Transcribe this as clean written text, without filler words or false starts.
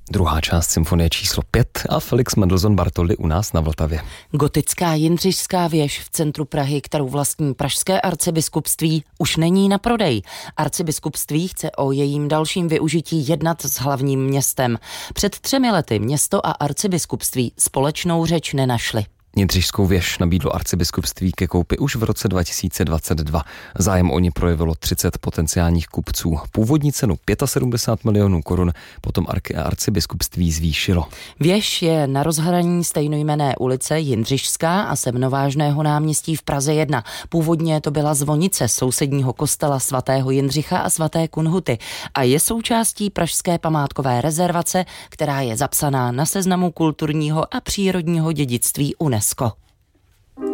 Druhá část symfonie číslo 5 a Felix Mendelssohn Bartholdy u nás na Vltavě. Gotická Jindřišská věž v centru Prahy, kterou vlastní pražské arcibiskupství, už není na prodej. Arcibiskupství chce o jejím dalším využití jednat s hlavním městem. Před 3 lety město a arcibiskupství společnou řeč nenašli. Jindřišskou věž nabídlo arcibiskupství ke koupi už v roce 2022. Zájem o ní projevilo 30 potenciálních kupců. Původní cenu 75 milionů korun potom arcibiskupství zvýšilo. Věž je na rozhraní stejnojmenné ulice Jindřišská a Semnovážného náměstí v Praze 1. Původně to byla zvonice sousedního kostela svatého Jindřicha a svaté Kunhuty a je součástí pražské památkové rezervace, která je zapsaná na seznamu kulturního a přírodního dědictví UNESCO.